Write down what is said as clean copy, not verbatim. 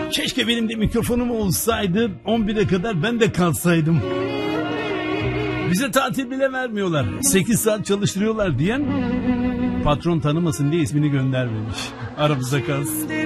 Keşke benim de mikrofonum olsaydı, 11'e kadar ben de kalsaydım. Bize tatil bile vermiyorlar. 8 saat çalıştırıyorlar diyen patron tanımasın diye ismini göndermemiş. Aramızda kalsın.